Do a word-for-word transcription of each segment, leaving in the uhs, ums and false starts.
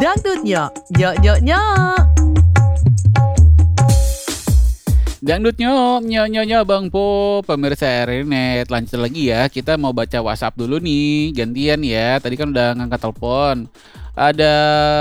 Dangdutnya, nyok nyok nyok. Dangdut nyok, nyok nyok nyok Bang Po, pemirsa Rnet. Lanjut lagi ya, kita mau baca WhatsApp dulu nih, gantian ya. Tadi kan udah ngangkat telepon. Ada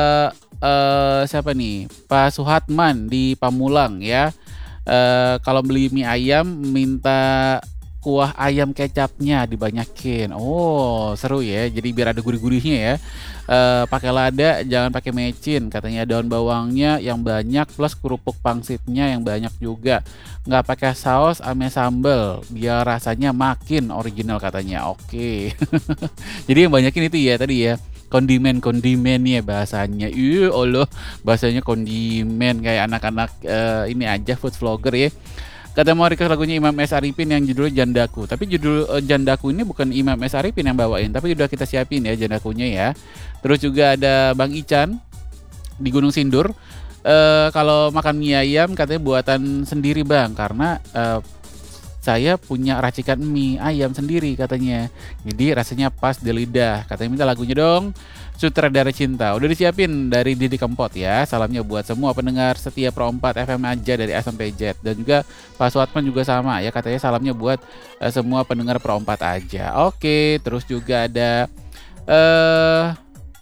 eh siapa nih? Pak Suhatman di Pamulang ya. Eh kalau beli mie ayam minta kuah ayam kecapnya dibanyakin. Oh, seru ya. Jadi biar ada gurih-gurihnya ya. Eh pakai lada, jangan pakai mecin. Katanya daun bawangnya yang banyak plus kerupuk pangsitnya yang banyak juga. Nggak pakai saus ame sambal biar rasanya makin original katanya. Oke. Jadi yang banyakin itu ya tadi ya. Kondimen-kondimen ya bahasanya. Iya, Allah, bahasanya kondimen kayak anak-anak eh, ini aja food vlogger ya. Kata mau request lagunya Imam S. Arifin yang judulnya Jandaku. Tapi judul uh, Jandaku ini bukan Imam S. Arifin yang bawain, tapi udah kita siapin ya Jandakunya ya. Terus juga ada Bang Ican di Gunung Sindur. Uh, kalau makan mie ayam katanya buatan sendiri Bang, karena uh, saya punya racikan mie ayam sendiri katanya. Jadi rasanya pas di lidah. Katanya minta lagunya dong. Sutradara Cinta. Udah disiapin dari Didi Kempot ya. Salamnya buat semua pendengar setia Pro empat F M aja dari A sampai Z. Dan juga Pak Suatman juga sama ya. Katanya salamnya buat uh, semua pendengar Pro empat aja. Oke, terus juga ada eh uh,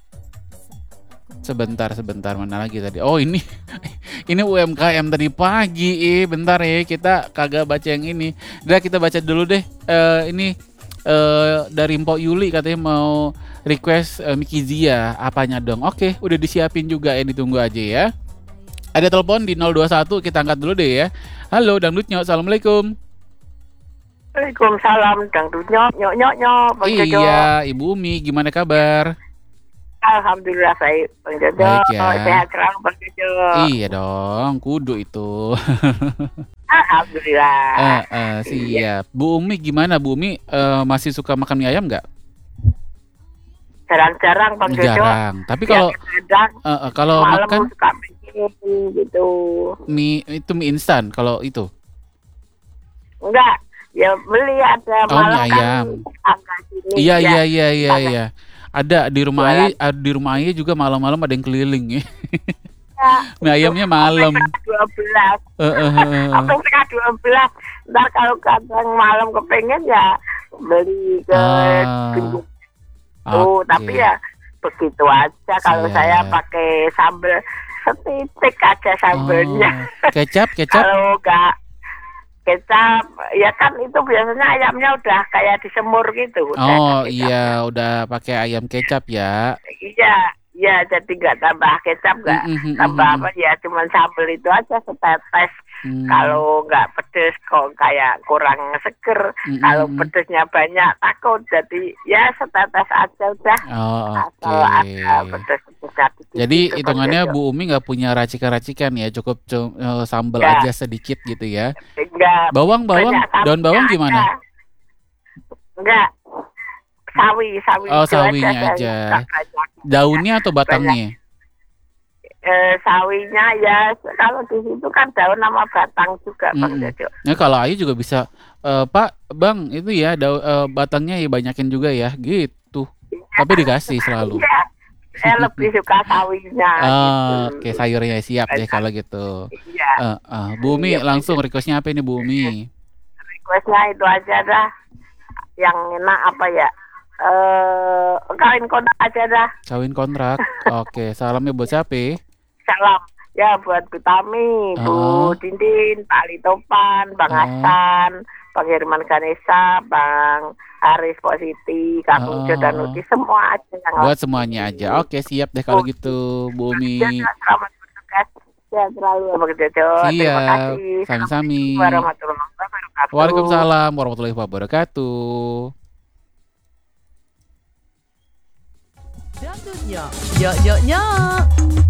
sebentar sebentar mana lagi tadi? Oh, ini ini U M K M tadi pagi. Eh, bentar ya, kita kagak baca yang ini. Udah kita baca dulu deh. Uh, ini uh, dari Mpok Yuli katanya mau request uh, Miki Zia, apanya dong? Oke, udah disiapin juga ya, ditunggu aja ya. Ada telepon di nol dua satu, kita angkat dulu deh ya. Halo Dangdutnya, assalamualaikum. Waalaikumsalam, Dangdutnya, nyok nyok nyok, Bang Jojo. Iya, Ibu Umi, gimana kabar? Alhamdulillah baik, Bang Jojo. Baik ya. Sehat selalu, Bang Jojo. Iya dong, kudu itu. Alhamdulillah. Eh, eh, siap. Bu Umi gimana? Bu Umi eh, masih suka makan mie ayam nggak? Jarang-jarang, Bang Jojo. Jarang. Tapi kalau kadang eh, eh, kalau malam makan suka bikin gitu. mie itu mie instan kalau itu. Enggak, ya beli ada Oh, malam mie ayam. kan agak sini. Iya ya. iya iya iya Agak iya. Ada di rumah Ai, di rumah Ai juga malam-malam ada yang keliling ya. Mie ayamnya malam. dua belas. Heeh heeh. Apa setengah dua belas. Ntar kalau kadang malam kepengen ya beli ke Ah, pinggir. Oh, oke. tapi ya begitu aja. Kalau Siap. saya pakai sambal setitik aja sambelnya. Oh, kecap kecap. Kalau enggak kecap, ya kan itu biasanya ayamnya udah kayak disemur gitu. Udah Oh ada iya, kecapnya. udah pakai ayam kecap ya. Iya, iya jadi nggak tambah kecap, nggak Mm, mm, mm, tambah mm, apa ya, cuman sambal itu aja setetes. mm. Kalau nggak pedes kok kayak kurang seger. Mm, Kalau mm, mm. pedesnya banyak takut, jadi ya setetes aja udah. Oh, Asal oke. ada pedes-pedesnya dikit Jadi gitu, Bang hitungannya Jojo. Bu Umi nggak punya racikan-racikan ya, cukup cu- eh, sambal Nggak, aja sedikit gitu ya. nggak Bawang bawang, banyak daun sawinya bawang aja. gimana? Nggak, sawi, sawi Oh, hijau aja sawinya saya aja. nggak banyak. Daunnya atau Banyak. batangnya? Eh, sawinya ya kalau di situ kan daun sama batang juga, Bang Mm-mm. Jojo. Nah, kalau Ayu juga bisa, eh, Pak, Bang, itu ya daun eh, batangnya ya banyakin juga ya, gitu. Tapi dikasih selalu. Iya, saya lebih suka sawinya gitu. Oh, oke, sayurnya siap deh Banyak. kalau gitu. Iya, Eh, eh, Bu Umi iya langsung begitu. requestnya apa ini Bu Umi? Requestnya itu aja dah. Yang enak apa ya? Eh, kawin kontrak aja dah. Kawin kontrak. Oke, salamnya buat siapa? Salam. Ya buat Bu Tami, Bu Oh, Dindin, Pak Litopan, Bang oh, Hasan, Bang Herman Ganesa, Bang Aris Positi, Kak oh, Bungjo dan oh. Uti, semua aja yang Buat lagi. semuanya aja. Oke, siap deh kalau gitu, Bu Umi. Ya, selamat bertugas. Sehat selalu, Bang Jojo. Terima Siap, kasih. sami-sami. Assalamualaikum warahmatullahi wabarakatuh. Waalaikumsalam warahmatullahi wabarakatuh. Dangdutnya, nyok nyok nyok.